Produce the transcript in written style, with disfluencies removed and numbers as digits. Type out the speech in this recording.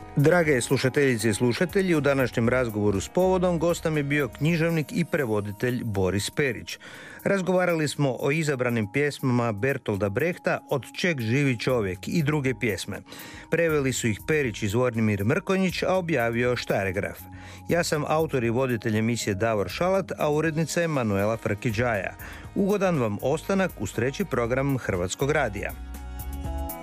Drage slušateljice i slušatelji, u današnjem razgovoru s povodom gost nam je bio književnik i prevoditelj Boris Perić. Razgovarali smo o izabranim pjesmama Bertolda Brehta Od čeg živi čovjek i druge pjesme. Preveli su ih Perić i Zvornimir Mrkonjić, a objavio Štaregraf. Ja sam autor i voditelj emisije Davor Šalat, a urednica je Manuela Frkidžaja. Ugodan vam ostanak uz treći program Hrvatskog radija.